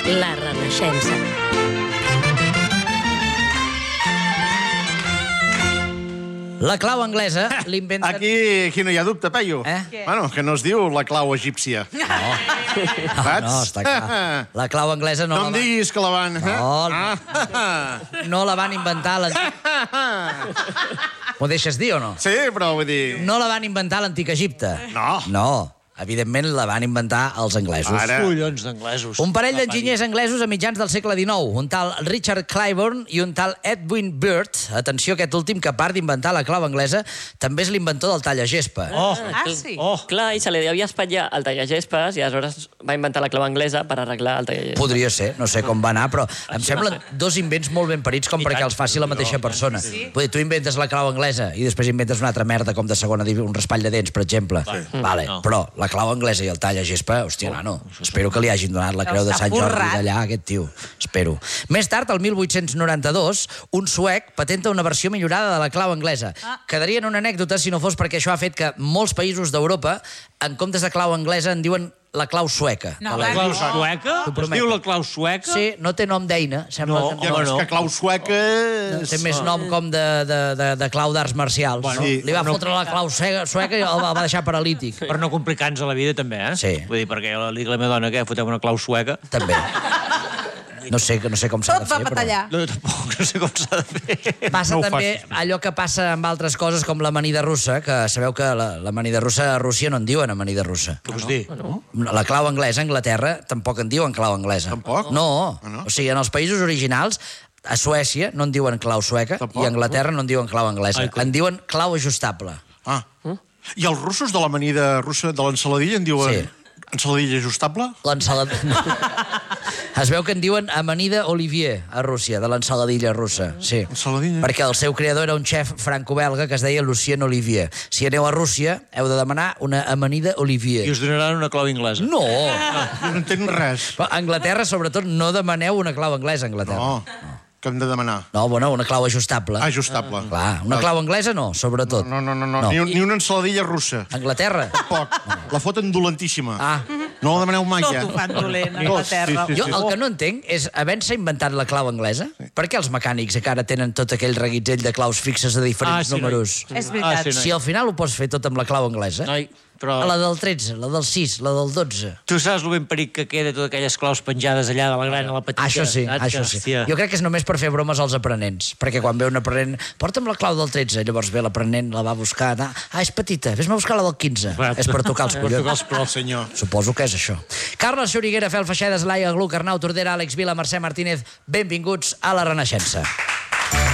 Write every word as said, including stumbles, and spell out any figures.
La Renaixença. La clau anglesa l'inventen... Aquí, aquí no hi ha dubte, Peyu. Eh? Bueno, que no es diu la clau egípcia. No, no, està clar. La clau anglesa no, No la em van... diguis que la van... No, no. Ah. No la van inventar... l'antic- M'ho deixes dir o no? Sí, però vull dir... No la van inventar a l'antic Egipte. No. No. Evidentment la van inventar els anglesos. Ara. Collons d'anglesos. Un parell d'enginyers anglesos a mitjans del segle dinou, un tal Richard Clybourne i un tal Edwin Burt, atenció aquest últim que a part d'inventar la clau anglesa, també és l'inventor del tallagespa. Oh, Ah, sí? oh. Clar, i se li devia espatllar el tallagespes i aleshores va inventar la clau anglesa per arreglar el tallagespes. Podria ser, no sé com va anar, però em semblen dos invents molt ben parits com perquè els faci la mateixa persona. Vull dir, tu inventes la clau anglesa i després inventes una altra merda com de segona divisió, un raspall de dents, per exemple. Vale, No. però la clau anglesa i el tallagespa, hòstia, nano, espero que li hagin donat la creu de Està Sant Jordi forrat. d'allà, aquest tio. Espero. Més tard, el mil vuit-cents noranta-dos, un suec patenta una versió millorada de la clau anglesa. Quedaria en una anècdota si no fos perquè això ha fet que molts països d'Europa, en comptes de clau anglesa, en diuen la clau sueca. No, La clau sueca? T'ho Es prometo. diu la clau sueca? Sí, no té nom d'eina, sembla No, que Ja, home, és no. que clau sueca... té més nom com de, de, de, de clau d'arts marcials. Bueno, no? sí. Li va no- fotre la clau sueca, sueca i el va, va deixar paralític. Per no complicar-nos a la vida, també, eh? Sí. Vull dir, perquè li dic a la meva dona que fotem una clau sueca. També. No sé, no sé com s'ha de Tot va fer, patallar. No, tampoc no sé com s'ha de fer. Passa No ho també facis. allò que passa amb altres coses com l'amanida russa, que sabeu que la- l'amanida russa a Rússia no en diuen amanida russa. Què vols dir? No? La clau anglesa a Anglaterra tampoc en diuen clau anglesa. Tampoc? No. Ah, no? O sigui, en els països originals, a Suècia no en diuen clau sueca Tampoc? i a Anglaterra no en diuen clau anglesa. Ai, com- En diuen clau ajustable. Ah. I els russos de l'amanida russa, de l'ensaladilla, en diuen... Sí. Ensaladilla ajustable? L'ensaladilla... Es veu que en diuen amanida Olivier a Rússia, de l'ensaladilla russa. Sí. Ensaladilla. Perquè el seu creador era un xef franco-belga que es deia Lucien Olivier. Si aneu a Rússia, heu de demanar una amanida Olivier. I us donaran una clau inglesa. No! Jo no entenc res. Però a Anglaterra, sobretot, no demaneu una clau anglesa a Anglaterra. No. Que hem de demanar? No, bueno, una clau ajustable. Ajustable. Clar, una clau anglesa no, sobretot. No, no, no, no. Ni, ni una ensaladilla russa. Anglaterra? Poc. La foten dolentíssima. Ah. No la demaneu mai, Tot ja. ho fan dolent, a Tot, Anglaterra. sí, sí, Jo el que no entenc és, havent-se inventat la clau anglesa, per què els mecànics encara tenen tot aquell reguitzell de claus fixes de diferents Ah, sí, números? És veritat. Ah, sí, no. Si al final ho pots fer tot amb la clau anglesa, Noi, però... la del tretze, la del sis, la del dotze... Tu saps el ben peric que queda totes aquelles claus penjades allà de la gran a la petita? Això sí, Saps això que, sí. hòstia, Jo crec que és només per fer bromes als aprenents, perquè quan ve un aprenent, porta'm la clau del tretze, llavors ve l'aprenent, la va a buscar, ah, ah, és petita, vés-me a buscar la del quinze. Exacte. És per tocar els Per tocar collons. els plors. Senyor. Suposo que és això. Carles Xuriguera, Fel Feixedes, Laia Gluc, Arnau Tordera, Àlex Vila, Mercè Martínez, benvinguts a La Renaixença.